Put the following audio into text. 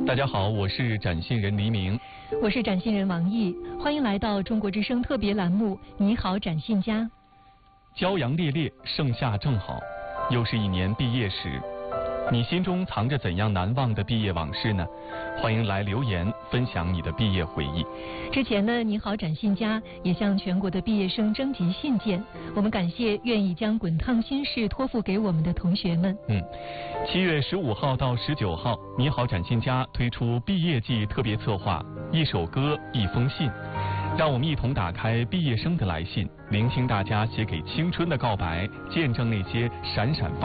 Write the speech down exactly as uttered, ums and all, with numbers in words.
大家好，我是展信人黎明， 我是展信人王毅，欢迎来到中国之声特别栏目《你好，展信家》。 骄阳烈烈，盛夏正好，又是一年毕业时，你心中藏着怎样难忘的毕业往事呢？欢迎来留言分享你的毕业回忆。 之前呢，你好展信家也向全国的毕业生征集信件，我们感谢愿意将滚烫心事托付给我们的同学们。 嗯，七月十五号到十九号，你好展信家推出毕业季特别策划，一首歌一封信，让我们一同打开毕业生的来信，聆听大家写给青春的告白，见证那些闪闪发